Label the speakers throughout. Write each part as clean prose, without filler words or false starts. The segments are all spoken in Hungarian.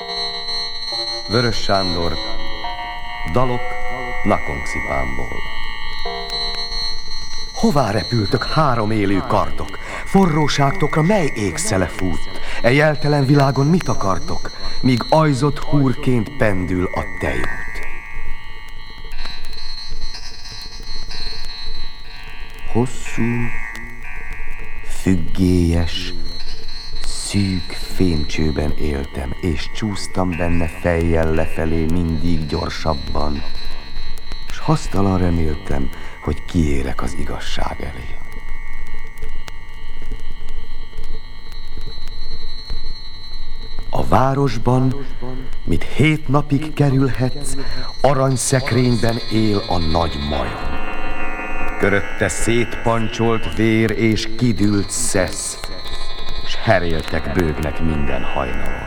Speaker 1: Vörös Sándor, dalok Nakonkszipánból. Hová repültök három élő kardok? Forróságtokra mely égszele fut? E jeltelen világon mit akartok, míg ajzott húrként pendül a tejút? Hosszú, függélyes, szűk fémcsőben éltem, és csúsztam benne fejjel lefelé mindig gyorsabban, s hasztalan reméltem, hogy kiérek az igazság elé. A városban, mit 7 napig kerülhetsz, aranyszekrényben él a nagy majom. Körötte szétpancsolt vér és kidült szesz, s heréltek bőgnek minden hajnalon.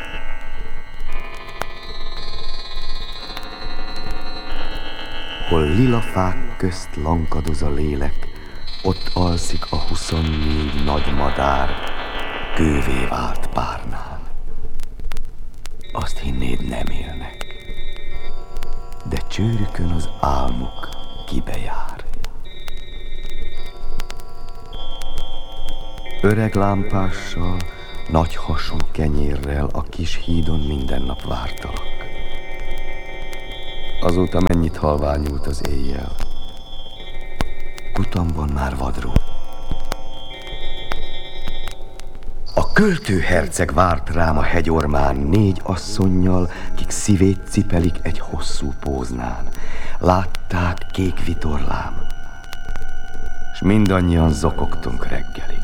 Speaker 1: Hol lila fák közt lankadoz a lélek, ott alszik a 24 nagy madár, kővé vált párnán. Azt hinnéd, nem élnek, de csőrükön az álmuk kibejár. Öreg lámpással, nagy hasú kenyérrel a kis hídon minden nap vártalak. Azóta mennyit halványult az éjjel. Kutamban már vadról. A költőherceg várt rám a hegyormán 4 asszonnyal, kik szívét cipelik egy hosszú póznán. Látták kék vitorlám, s mindannyian zokogtunk reggelig.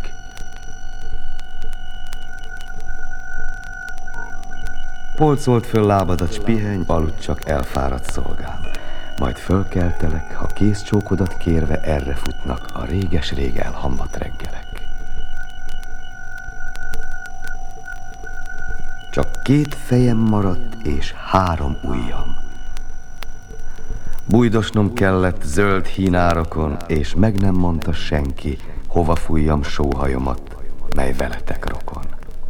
Speaker 1: Polcolt föl lábadat, s pihenj, aludj csak elfáradt szolgám. Majd fölkeltelek, ha kézcsókodat kérve erre futnak a réges-rég elhamvadt reggelek. Csak 2 fejem maradt, és 3 ujjam. Bújdosnom kellett zöld hínárokon, és meg nem mondta senki, hova fújjam sóhajomat, mely veletek rokon.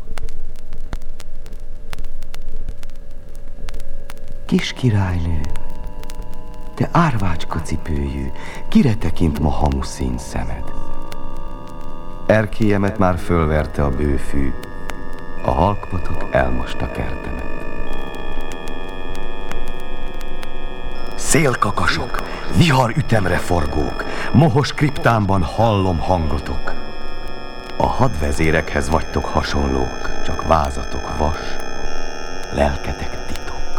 Speaker 1: Kis királynő, te árvácska cipőjű, kire tekint ma hamuszín szemed? Erkélyemet már fölverte a bőfű, a halkpatok elmosta kertemet. Szélkakasok, vihar ütemre forgók, mohos kriptámban hallom hangotok. A hadvezérekhez vagytok hasonlók, csak vázatok vas, lelketek titok.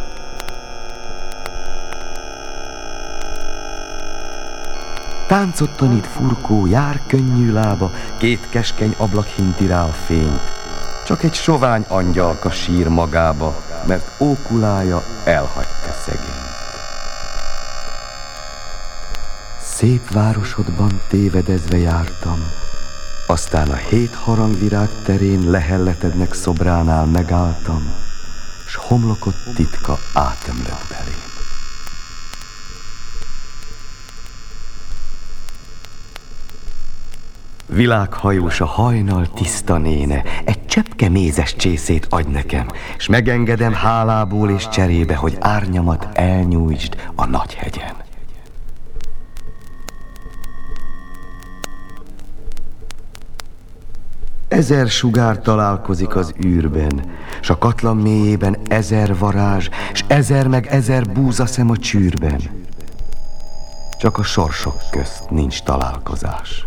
Speaker 1: Táncot tanít furkó, jár könnyű lába, 2 keskeny ablak hinti rá a fényt. Csak egy sovány angyalka sír magába, mert ókulája elhagyta szegényt. Szép városodban tévedezve jártam, aztán a 7 harangvirág terén lehelletednek szobránál megálltam, s homlokod titka átömlött belém. Világhajós a hajnal tiszta néne, egy cseppke mézes csészét adj nekem, s megengedem hálából és cserébe, hogy árnyamat elnyújtsd a nagy hegyen. Ezer sugár találkozik az űrben, s a katlan mélyében 1000 varázs, s 1000 meg 1000 búzaszem a csűrben. Csak a sorsok közt nincs találkozás.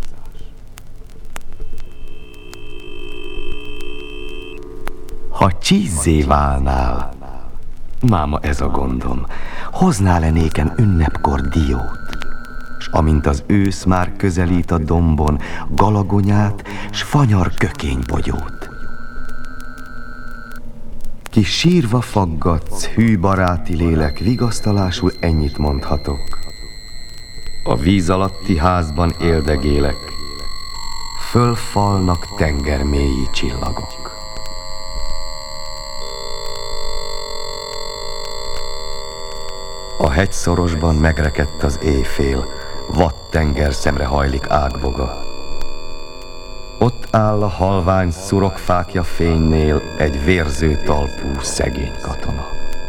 Speaker 1: Ha csízzé válnál, máma ez a gondom, hoznál-e nékem ünnepkor diót? S amint az ősz már közelít a dombon, galagonyát s fanyar kökénybogyót. Ki sírva faggatsz, hű baráti lélek, vigasztalásul ennyit mondhatok. A víz alatti házban éldegélek, fölfalnak tengermélyi csillagok. A hegyszorosban megrekedt az éjfél, vad tenger szemre hajlik ágboga. Ott áll a halvány szurokfákja fénynél egy vérző talpú szegény katona.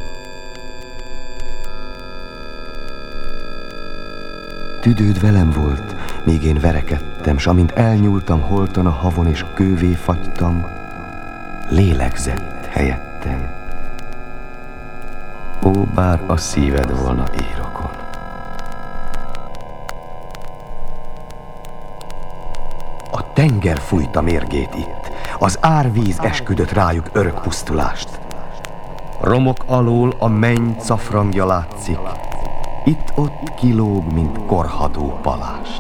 Speaker 1: Tüdőd velem volt, míg én verekedtem, s amint elnyúltam holtan a havon és kővé fagytam, lélegzett helyettem. Ó, bár a szíved volna érokon. A tenger fújta mérgét itt, az árvíz esküdött rájuk örök pusztulást. Romok alól a menny cafrangja látszik, itt-ott kilóg, mint korhadó palást.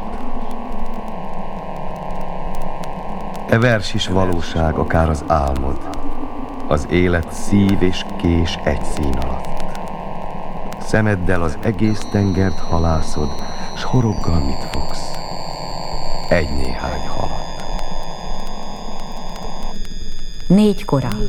Speaker 1: E vers is valóság, akár az álmod, az élet szív és kés egy szín alatt. Szemeddel az egész tengert halászod, s horoggal mit fogsz? Egy néhány halat.
Speaker 2: 4 korán.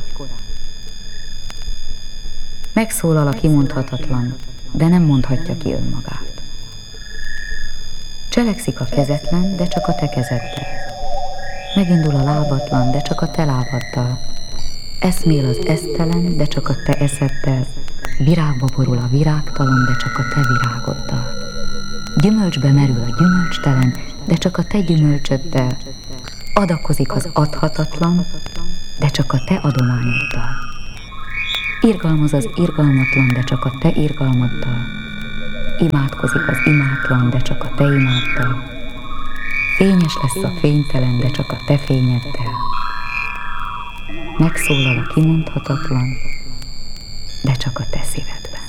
Speaker 2: Megszólal a kimondhatatlan, de nem mondhatja ki önmagát. Cselekszik a kezetlen, de csak a te kezeddel. Megindul a lábatlan, de csak a te lábaddal. Eszmél az esztelen, de csak a te eszeddel. Virágba borul a virágtalan, de csak a te virágoddal. Gyümölcsbe merül a gyümölcstelen, de csak a te gyümölcsöddel. Adakozik az adhatatlan, de csak a te adományoddal. Irgalmaz az irgalmatlan, de csak a te irgalmaddal. Imádkozik az imátlan, de csak a te imáddal. Fényes lesz a fénytelen, de csak a te fényeddel. Megszólal a kimondhatatlan, de csak a te szívedben.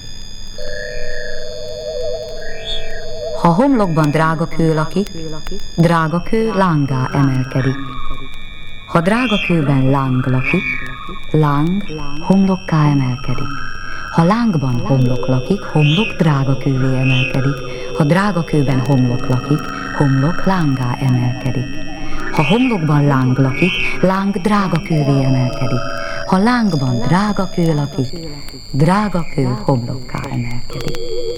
Speaker 2: Ha homlokban drága kő lakik, drága kő lángá emelkedik. Ha drága kőben láng lakik, láng homlokká emelkedik. Ha lángban homlok lakik, homlok drága kővé emelkedik. Ha drága kőben homlok lakik, homlok lángá emelkedik. Ha homlokban láng lakik, láng drága kővé emelkedik. Ha lángban drága kő lakik, drága kő homlokká emelkedik.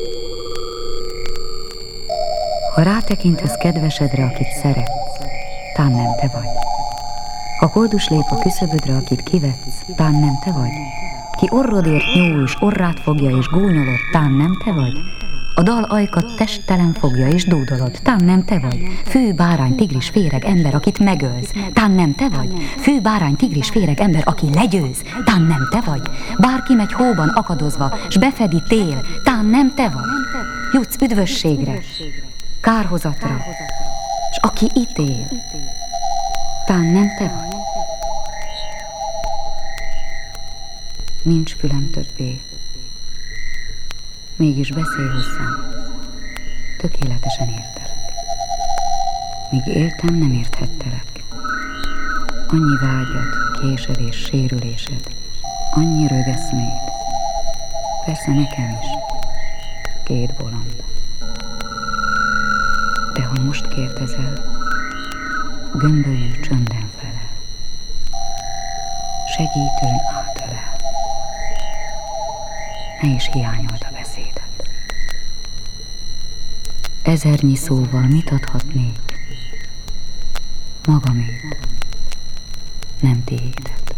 Speaker 2: Ha rátekintesz kedvesedre, akit szeretsz, tán nem te vagy. Ha koldus lép a küszöbödre, akit kivetsz, tán nem te vagy. Ki orrodért nyúl, s orrát fogja és gúnyolod, tán nem te vagy. A dal ajkat testtelen fogja és dúdolod, tán nem te vagy. Fő bárány, tigris, féreg ember, akit megölsz, tán nem te vagy. Fő bárány, tigris, féreg ember, aki legyőz, tán nem te vagy. Bárki megy hóban akadozva, s befedi tél, tán nem te vagy. Jutsz üdvösségre, kárhozatra, s aki ítél, tán nem te vagy. Nincs fülem többé, mégis beszélj hozzám, tökéletesen értelek. Míg éltem, nem érthettelek. Annyi vágyad, késed és sérülésed, annyi rögeszméd, persze nekem is, 2 bolond. De ha most kérdezel, gömbölyű csönden felel, segítőn átölel. Ne is hiányold a beszédet. Ezernyi szóval mit adhatnék? Magamét, nem tiédet.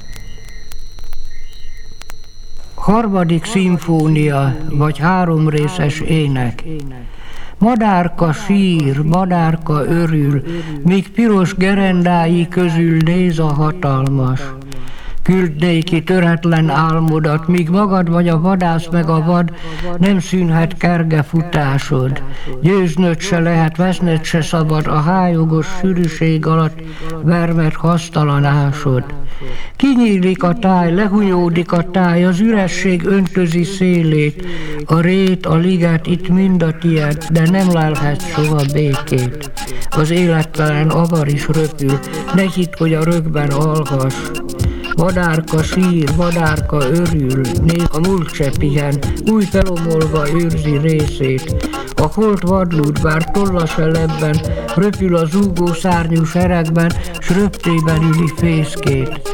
Speaker 3: Harmadik szimfónia, vagy 3 részes ének. Madárka sír, madárka örül, míg piros gerendái közül néz a hatalmas. Küld néki töretlen álmodat, míg magad vagy a vadász meg a vad, nem szűnhet kerge futásod. Győznöd se lehet, veszned se szabad, a hájogos sűrűség alatt vermet hasztalanásod. Kinyílik a táj, lehunyódik a táj, az üresség öntözi szélét, a rét, a liget itt mind a tied, de nem lelhetsz soha békét. Az élettelen avar is röpül, ne hidd, hogy a rögben alhass. Madárka sír, madárka örül, néz a múlt se pihen, új felomolva őrzi részét. A holt vadlúd, bár tolla se lebben, röpül a zúgó szárnyú seregben, s röptében üli fészkét.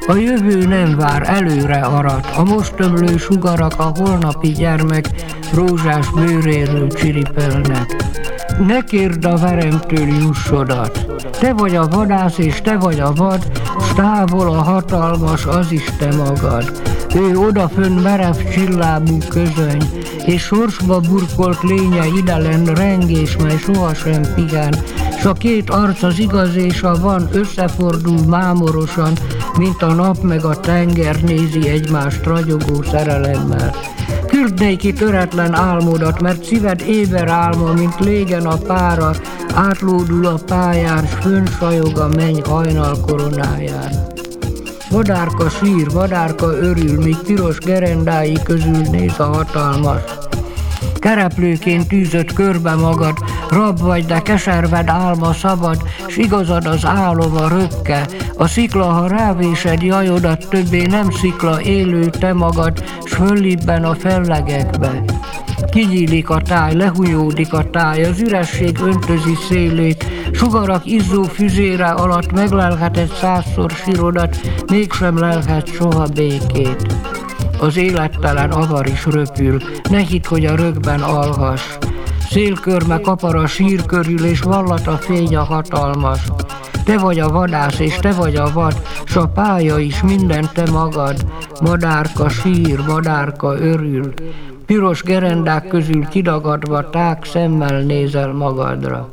Speaker 3: A jövő nem vár, előre arat, a most ömlő sugarak a holnapi gyermek rózsás bőréről csiripelnek. Ne kérd a veremtől jussodat, te vagy a vadász és te vagy a vad, s távol a hatalmas, az is te magad. Ő odafönn merev csillábú közöny, és sorsba burkolt lénye idelen rengés, mely sohasem pihen, s a két arc az igaz és a van összefordul mámorosan, mint a nap meg a tenger nézi egymást ragyogó szerelemmel. Küld néki töretlen álmodat, mert szíved éber álma, mint légen a pára, átlódul a pályán, s fönnsajog a menny hajnal koronáján. Vadárka sír, vadárka örül, míg piros gerendái közül néz a hatalmas. Kereplőként tűzött körbe magad, rab vagy, de keserved álma szabad, s igazad az álom a rökke. A szikla, ha rávésed jajodat, többé nem szikla, élő te magad, s föllibben a fellegekbe. Kinyílik a táj, lehújódik a táj, az üresség öntözi szélét, sugarak izzó füzére alatt meglelheted 100-szor sírodat, mégsem lelhet soha békét. Az élettelen avar is röpül, ne hidd, hogy a rögben alhass. Szélkörme kapar a sír körül, és vallat a fény a hatalmas. Te vagy a vadász, és te vagy a vad, s a pálya is minden te magad. Madárka sír, madárka örül, piros gerendák közül kidagadva tág szemmel nézel magadra.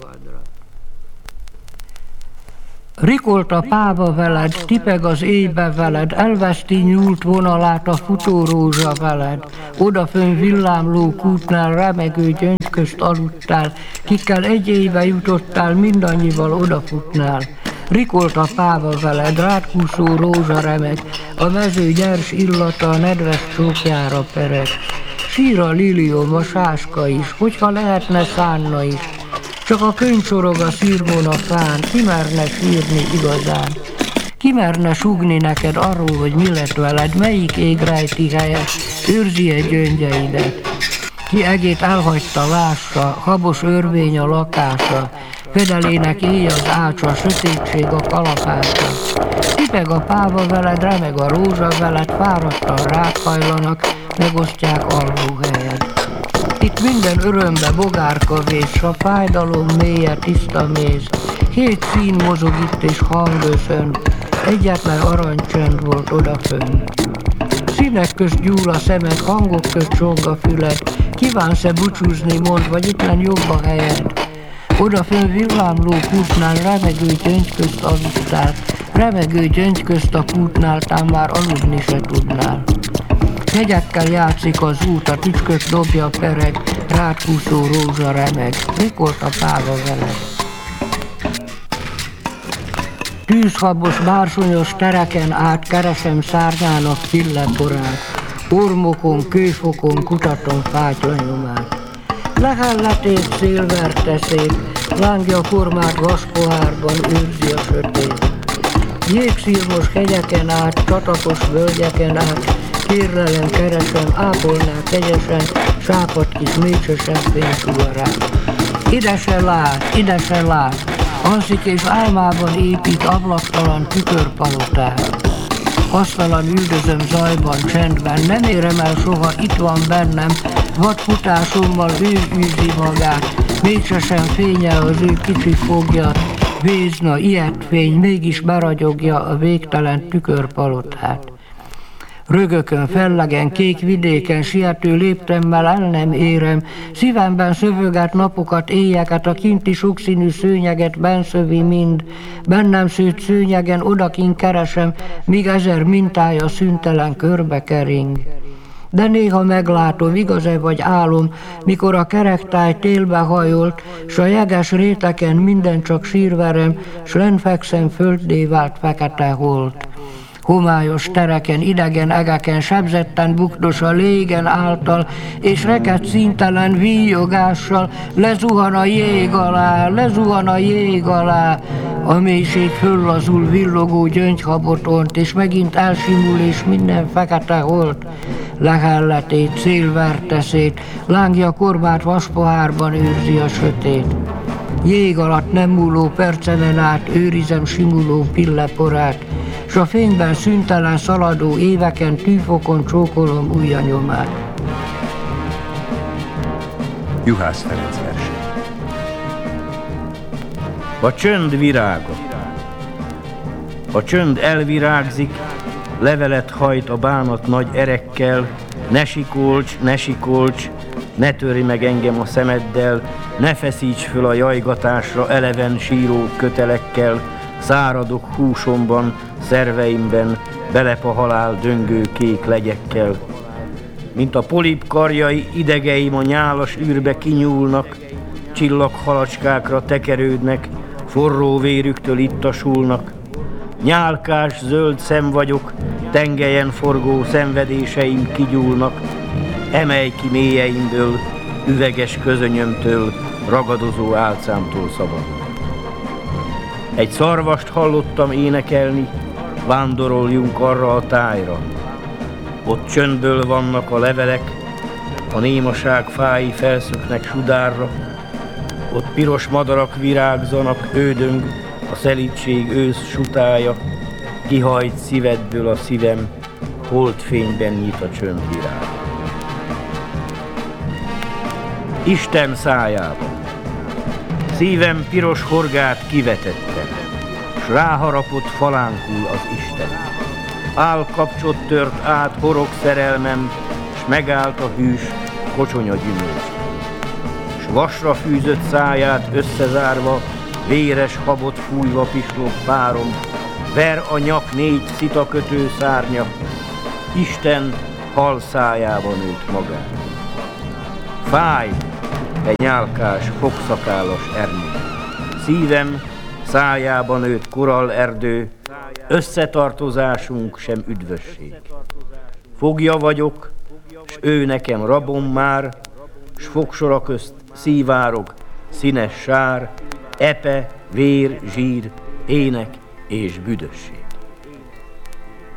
Speaker 3: Rikolt a páva veled, tipeg az éjbe veled, elveszti nyúlt vonalát a futórózsa veled. Odafönn villámló kútnál remegő gyöngyközt aludtál, kikkel egy éjbe jutottál, mindannyival odafutnál. Rikolt a páva veled, rád kúszó rózsa remeg, a mező nyers illata a nedves csókjára pereg. Sír a lilium, a sáska is, hogyha lehetne szánna is. Csak a könyv csorog a szírmon a fán, ki merne sírni igazán? Ki merne sugni neked arról, hogy mi lett veled, melyik ég rejti helyet, őrzi-e gyöngyeidet? Ki egét elhagyta, lássa, habos örvény a lakása, fedelének éj az ácsa, sötétség a kalapása. Tipeg a páva veled, remeg a rózsa veled, fáradtan rád hajlanak, megosztják alvóhelyed. Itt minden örömbe bogárka vész, s a fájdalom mélye tiszta méz. 7 szín mozog itt és hangöszön, egyetlen aranycsönd volt odafönn. Színek közt gyúl a szemed, hangok közt csong a füled, kívánsz-e búcsúzni, mondd, vagy ittlen jobb a helyed. Odafönn villámló kútnál remegő gyöngy közt aludtál, remegő gyöngy közt a kútnál, tám már aludni se tudnál. Hegyekkel játszik az út, a tücsköt dobja pereg, rád kúszó rózsa remeg, rikolt a páva veled. Tűzhabos, bársonyos tereken át keresem szárnyának pilleporát, ormokon, kőfokon kutatom fátyla-nyomát. Lehelletét szélverte szép, lángja formát vaspohárban őrzi a sötét. Jégszírmos hegyeken át, csatakos völgyeken át, kérlelem keresem, ápolnál kegyesen, sápadt kis mécsesen fénysugarát. Ide se lát, alszik és álmában épít ablaktalan tükörpalotát. Asztalan üldözöm zajban, csendben, nem érem el soha, itt van bennem, vadfutásommal ő űzi magát, mécsesen fényel az ő kicsi fogja, vézna, ilyet fény, mégis beragyogja a végtelen tükörpalotát. Rögökön, fellegen, kék vidéken, siető léptemmel el nem érem, szívemben szövöget napokat, éjjeket, a kinti sokszínű szőnyeget benszövi mind, bennem szőtt szőnyegen odakint keresem, míg 1000 mintája szüntelen körbe kering. De néha meglátom, igaz-e vagy álom, mikor a kerektáj télbe hajolt, s a jeges réteken minden csak sírverem, s lenfekszem földdé vált fekete holt. Homályos tereken, idegen egeken, sebzetten bukdos a légen által, és reket színtelen víjogással lezuhan a jég alá, a mélység föllazul villogó gyöngyhabotont, és megint elsimul, és minden fekete holt. Lehelletét, szélverte szét, lángja kormát vaspohárban őrzi a sötét. Jég alatt nem múló percemen át őrizem simuló pilleporát, s a fényben szüntelen szaladó éveken tűfokon csókolom ujja nyomát.
Speaker 4: Juhász Ferenc verse.
Speaker 5: A csönd virága. A csönd elvirágzik, levelet hajt a bánat nagy erekkel, ne sikolcs, ne törj meg engem a szemeddel, ne feszíts föl a jajgatásra eleven síró kötelekkel, száradok húsomban, szerveimben, belep a halál döngő kék legyekkel. Mint a polip karjai, idegeim a nyálas űrbe kinyúlnak, csillaghalacskákra tekerődnek, forró vérüktől ittasulnak. Nyálkás zöld szem vagyok, tengelyen forgó szenvedéseim kigyúlnak, emelj ki mélyeimből, üveges közönyömtől, ragadozó álcámtól szabadul. Egy szarvast hallottam énekelni, vándoroljunk arra a tájra. Ott csöndből vannak a levelek, a némaság fái felszöknek sudárra, ott piros madarak virágzanak, ődöng a szelídség ősz sutája, kihajt szívedből a szívem, holdfényben nyit a csöndvirág. Isten szájában. Szívem piros horgát kivetette, s ráharapott falánkul az Isten. Állkapcsot tört át horog szerelmem, s megállt a hűs kocsonya gyümölcs. S vasra fűzött száját összezárva, véres habot fújva pislog párom, ver a nyak 4 szitakötő szárnya, Isten hal szájába nőtt magát. Fáj egy nyálkás, fogszakállas ernyő, szívem szájába nőtt korallerdő, összetartozásunk sem üdvösség. Fogja vagyok, s ő nekem rabom már, s fogsora közt szívárog, színes sár, epe, vér, zsír, ének és büdösség.